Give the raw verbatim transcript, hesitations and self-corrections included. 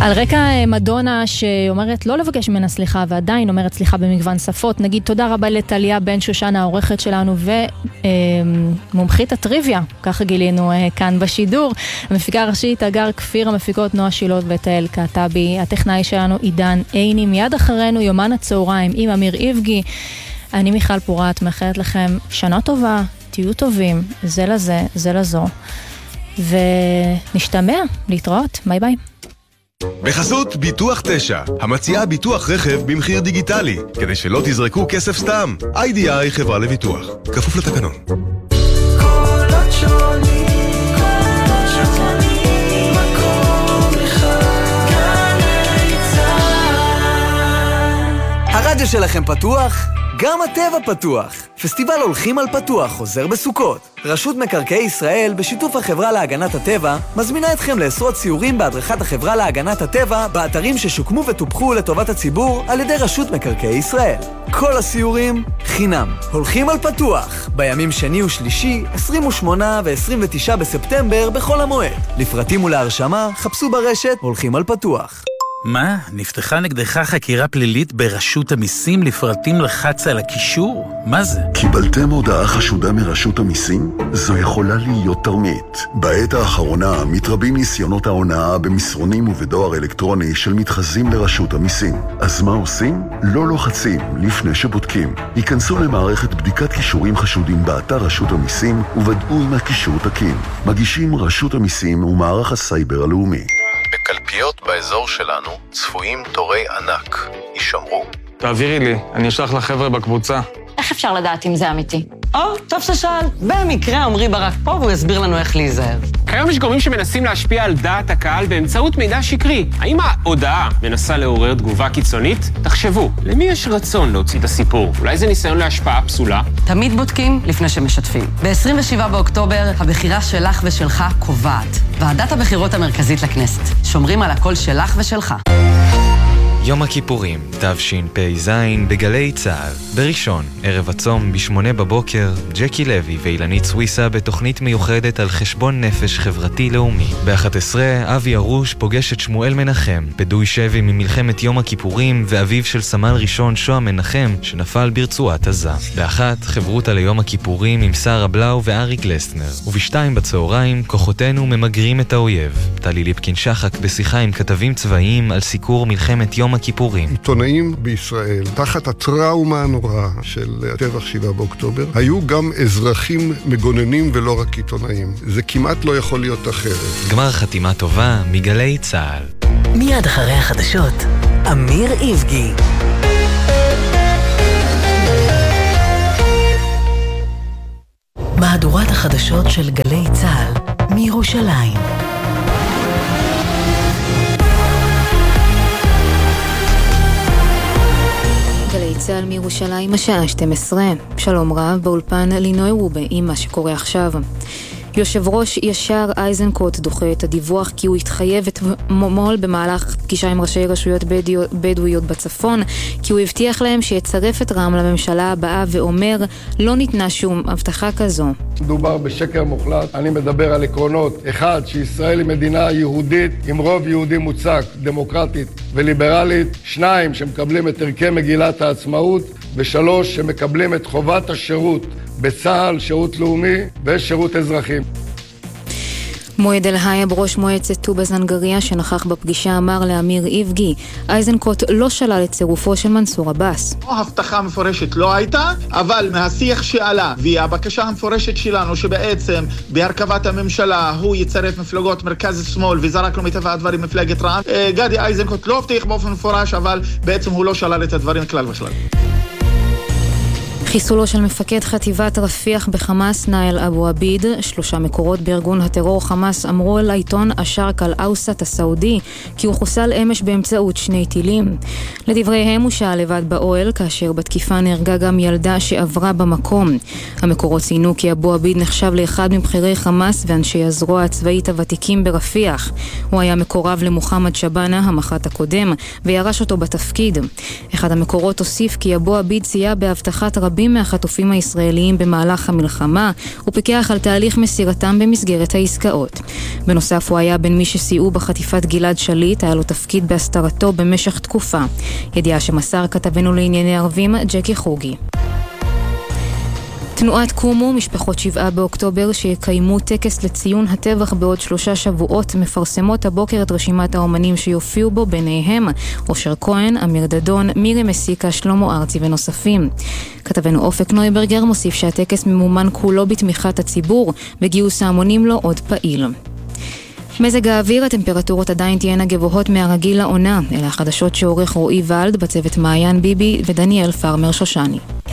על רקע מדונה שאומרת לא לבקש ממנה סליחה ועדיין אומרת סליחה במגוון שפות, נגיד תודה רבה לטליה בן שושן העורכת שלנו ומומחית הטריוויה, ככה גילינו כאן בשידור, המפיקה הראשית אגר כפיר, המפיקות נועה שילוט ותאל קעטבי, הטכנאי שלנו עידן עיני, מיד אחרינו יומן הצהריים עם אמיר איבגי. אני מיכל פורת, מאחלת לכם שנה טובה, תהיו טובים, זה לזה, זה לזו, ונשתמע, להתראות, ביי ביי. בחסות ביטוח תשע, המציעה ביטוח רכב במחיר דיגיטלי, כדי שלא תזרקו כסף סתם. איי די איי חברה לביטוח, כפוף לתקנון. קולות שונים, קולות שונים, מקום אחד, גלי צהל. הרדיו שלכם פתוח? גם הטבע פתוח. פסטיבל הולכים על פתוח חוזר בסוכות. רשות מקרקעי ישראל, בשיתוף החברה להגנת הטבע, מזמינה אתכם לעשרות סיורים בהדרכת החברה להגנת הטבע באתרים ששוקמו וטופחו לטובת הציבור על ידי רשות מקרקעי ישראל. כל הסיורים חינם. הולכים על פתוח, בימים שני ושלישי, עשרים ושמונה ו-עשרים ותשעה בספטמבר בכל המועד. לפרטים ולהרשמה, חפשו ברשת הולכים על פתוח. מה? נפתחה נגדך חקירה פלילית ברשות המיסים? לפרטים לחץ על הקישור? מה זה? קיבלתם הודעה חשודה מרשות המיסים? זו יכולה להיות תרמית. בעת האחרונה מתרבים ניסיונות ההונאה במסרונים ובדואר אלקטרוני של מתחזים לרשות המיסים. אז מה עושים? לא לוחצים לפני שבודקים. היכנסו למערכת בדיקת קישורים חשודים באתר רשות המיסים וודאו אם הקישור תקין. מגישים רשות המיסים ומערך הסייבר הלאומי. בקלפיות באזור שלנו צפויים תורי ענק. יישמרו. תעבירי לי, אני אשלח לחבר'ה בקבוצה. איך אפשר לדעת אם זה אמיתי? או, טוב ששאל. במקרה עמרי ברק פה והוא יסביר לנו איך להיזהר. כיום יש גורמים שמנסים להשפיע על דעת הקהל באמצעות מידע שקרי. האם ההודעה מנסה לעורר תגובה קיצונית? תחשבו, למי יש רצון להוציא את הסיפור? אולי זה ניסיון להשפעה פסולה? תמיד בודקים לפני שמשתפים. ב-עשרים ושבעה באוקטובר, הבחירה שלך ושלך קובעת. ועדת הבחירות המרכזית לכנסת. שומרים על הקול שלך ושלך. יום הכיפורים, תשפ"ז בגלי צהל. בראשון, ערב הצום בשמונה בבוקר, ג'קי לוי ואילנית סוויסה בתוכנית מיוחדת על חשבון נפש חברתי לאומי. ב-אחת עשרה, אבי ארוש פוגש את שמואל מנחם, פדוי שבי ממלחמת יום הכיפורים ואביו של סמל ראשון שוהם מנחם שנפל ברצועת עזה. באחת, חברותה ליום הכיפורים עם שרה בלאו ואריק לסטנר. ובשתיים בצהריים, כוחותינו ממגרים את האויב. טלי ליפקין שחק בשיחה עם כתבים צבאיים על סיקור מלחמת יום הכיפורים. עיתונאים בישראל, תחת הטראומה הנוראה של הטבח שבעה באוקטובר, היו גם אזרחים מגוננים ולא רק עיתונאים. זה כמעט לא יכול להיות אחרת. גמר חתימה טובה מגלי צהל. מיד אחרי החדשות, אמיר איבגי. מהדורת החדשות של גלי צהל מירושלים. גלי צהל מירושלים, השעה שתים עשרה. שלום רב, באולפן לינוי רובה עם מה שקורה עכשיו. יושב ראש ישר אייזנקוט דוחה את הדיווח כי הוא התחייב את מול במהלך פגישה עם ראשי רשויות בדואיות בצפון, כי הוא הבטיח להם שיצרף את רע"מ לממשלה הבאה, ואומר לא ניתנה שום הבטחה כזו. מדובר בשקר מוחלט. אני מדבר על עקרונות. אחד, שישראל היא מדינה יהודית עם רוב יהודי מוצק, דמוקרטית וליברלית. שניים, שמקבלים את ערכי מגילת העצמאות. ושלוש, שמקבלים את חובת השירות בצה"ל, שירות לאומי ושירות אזרחים. מועד אל-הייב, ראש מועצת טובא זנגריה שנכח בפגישה, אמר לאמיר איבגי, אייזנקוט לא שלל את צירופו של מנסור עבאס. הבטחה מפורשת לא הייתה, אבל מהשיח שעלה והבקשה המפורשת שלנו שבעצם בהרכבת הממשלה הוא יצרף מפלגות מרכז שמאל וזרק לו מטבע הדברים מפלגת רע"מ, גדי אייזנקוט לא הבטיח באופן מפורש, אבל בעצם הוא לא שלל את הדברים כלל וכלל. חיסולו של מפקד חטיבת רפיח בחמאס, נאיל אבו עביד. שלושה מקורות בארגון הטרור חמאס אמרו אל העיתון השרק אל אוסט הסעודי כי הוא חוסל אמש באמצעות שני טילים. לדבריהם הוא שעה לבד באוהל, כאשר בתקיפה נהרגה גם ילדה שעברה במקום. המקורות ציינו כי אבו עביד נחשב לאחד מבחירי חמאס ואנשי הזרוע הצבאית הוותיקים ברפיח. הוא היה מקורב למוחמד שבאנה, המח"ט הקודם, וירש אותו בתפקיד. אחד המקורות הוסיף כי אבו עביד סייע בהבטחת רבים רבים מהחטופים הישראליים במהלך המלחמה, ופיקח על תהליך מסירתם במסגרת העסקאות. בנוסף הוא היה בין מי שסייעו בחטיפת גלעד שליט, היה לו תפקיד בהסתרתו במשך תקופה. ידיעה שמסר כתבנו לענייני ערבים ג'קי חוגי. תנועת קומו, משפחות שבעה באוקטובר שיקיימו טקס לציון הטבח בעוד שלושה שבועות, מפרסמות הבוקר את רשימת האומנים שיופיעו בו, ביניהם אושר כהן, אמיר דדון, מירי מסיקה, שלמה ארצי ונוספים. כתבנו אופק נויברגר מוסיף שהטקס ממומן כולו בתמיכת הציבור, וגיוס ההמונים לו עוד פעיל. מזג האוויר, הטמפרטורות עדיין תהיינה גבוהות מהרגיל לעונה. אלה החדשות שעורך רועי ולד, בצוות מעיין ביבי ודניאל פרמר שושני.